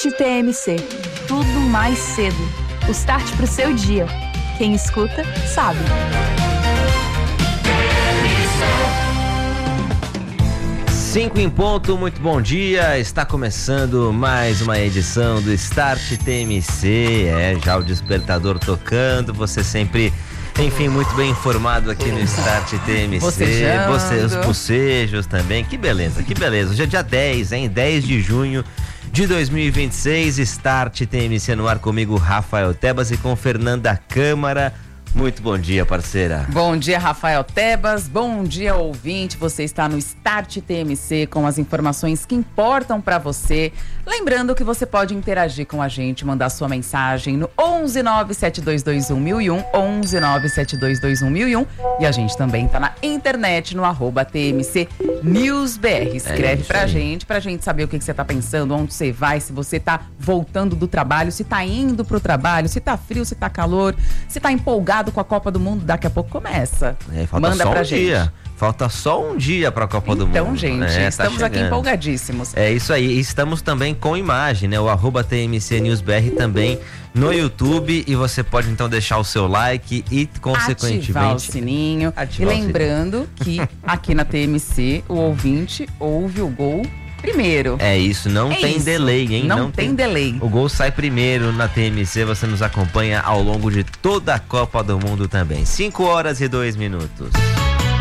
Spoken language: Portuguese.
Start TMC. Tudo mais cedo. O start pro seu dia. Quem escuta, sabe. 5 em ponto, muito bom dia. Está começando mais uma edição do Start TMC. Já o despertador tocando, você sempre, enfim, muito bem informado aqui no Start TMC. Você, os bocejos também. Que beleza, que beleza. Hoje é dia 10, hein? 10 de junho de 2026. Start TMC no ar comigo, Rafael Tebas, e com Fernanda Câmara. Muito bom dia, parceira. Bom dia, Rafael Tebas. Bom dia, ouvinte. Você está no Start TMC com as informações que importam para você. Lembrando que você pode interagir com a gente, mandar sua mensagem no 11972211001, 11972211001. E a gente também tá na internet no @TMC NewsBR. Escreve pra gente saber o que você tá pensando, onde você vai, se você tá voltando do trabalho, se tá indo pro trabalho, se tá frio, se tá calor, se tá empolgado com a Copa do Mundo. Daqui a pouco começa. Manda pra gente. Falta só um dia para a Copa do Mundo. Então, gente, estamos aqui empolgadíssimos. É isso aí. Estamos também com imagem, né? O @TMC NewsBR também no YouTube. E você pode, então, deixar o seu like e, consequentemente, ativar o sininho. E lembrando que aqui na TMC, o ouvinte ouve o gol primeiro. É isso, não tem delay, hein? Não tem delay. O gol sai primeiro na TMC, você nos acompanha ao longo de toda a Copa do Mundo também. 5 horas e 2 minutos.